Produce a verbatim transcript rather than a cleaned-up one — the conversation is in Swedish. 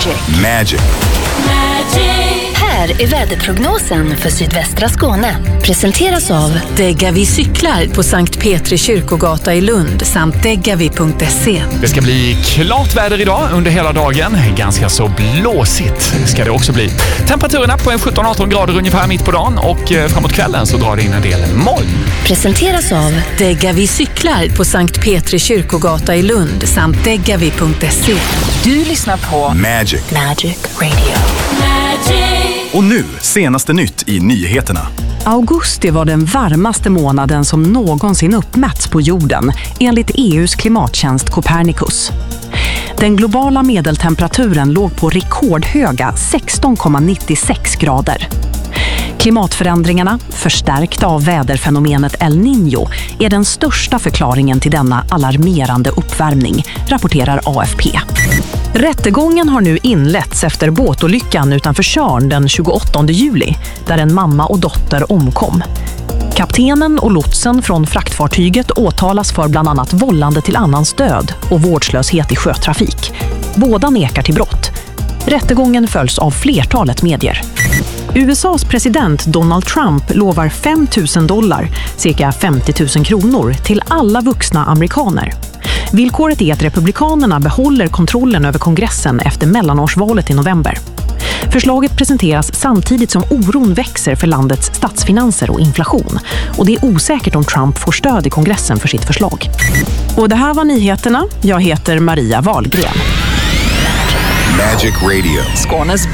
Magic. Magic. Här är väderprognosen för sydvästra Skåne. Presenteras av Degavi cyklar på Sankt Petri kyrkogata i Lund samt degavi punkt se. Det ska bli klart väder idag under hela dagen. Ganska så blåsigt ska det också bli. Temperaturerna på en sjutton arton grader ungefär mitt på dagen och framåt kvällen så drar det in en del moln. Presenteras av Degavi cyklar på Sankt Petri kyrkogata i Lund samt degavi punkt se. Du lyssnar på Magic. Magic Radio. Och nu, senaste nytt i nyheterna. Augusti var den varmaste månaden som någonsin uppmätts på jorden, enligt E U:s klimattjänst Copernicus. Den globala medeltemperaturen låg på rekordhöga sexton komma nittiosex grader. Klimatförändringarna, förstärkta av väderfenomenet El Niño, är den största förklaringen till denna alarmerande uppvärmning, rapporterar A F P. Rättegången har nu inletts efter båtolyckan utanför Tjörn den tjugoåttonde juli, där en mamma och dotter omkom. Kaptenen och lotsen från fraktfartyget åtalas för bland annat vållande till annans död och vårdslöshet i sjötrafik. Båda nekar till brott. Rättegången följs av flertalet medier. U S A:s president Donald Trump lovar fem tusen dollar, cirka femtio tusen kronor, till alla vuxna amerikaner. Villkoret är att republikanerna behåller kontrollen över kongressen efter mellanårsvalet i november. Förslaget presenteras samtidigt som oron växer för landets statsfinanser och inflation. Och det är osäkert om Trump får stöd i kongressen för sitt förslag. Och det här var nyheterna. Jag heter Maria Wahlgren. Magic Radio. Skånes